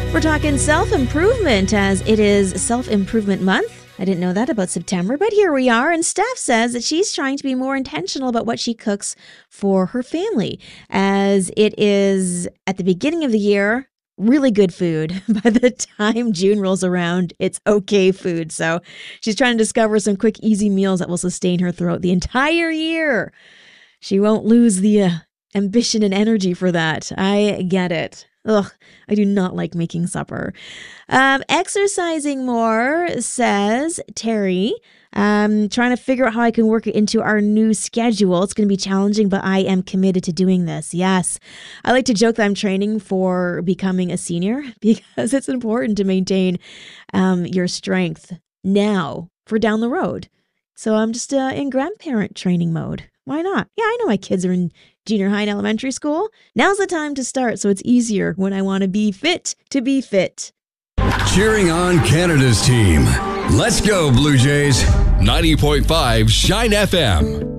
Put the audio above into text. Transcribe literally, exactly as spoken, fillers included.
We're talking self-improvement as it is self-improvement month. I didn't know that about September, but here we are. And Steph says that she's trying to be more intentional about what she cooks for her family, as it is at the beginning of the year, really good food. By the time June rolls around, it's okay food. So she's trying to discover some quick, easy meals that will sustain her throughout the entire year. She won't lose the uh, ambition and energy for that. I get it. Ugh, I do not like making supper. Um, exercising more, says Terry. Um, trying to figure out how I can work it into our new schedule. It's going to be challenging, but I am committed to doing this. Yes. I like to joke that I'm training for becoming a senior because it's important to maintain um, your strength now for down the road. So I'm just uh, in grandparent training mode. Why not? Yeah, I know my kids are in junior high and elementary school. Now's the time to start, so it's easier when I want to be fit to be fit. Cheering on Canada's team. Let's go, Blue Jays. ninety point five Shine F M.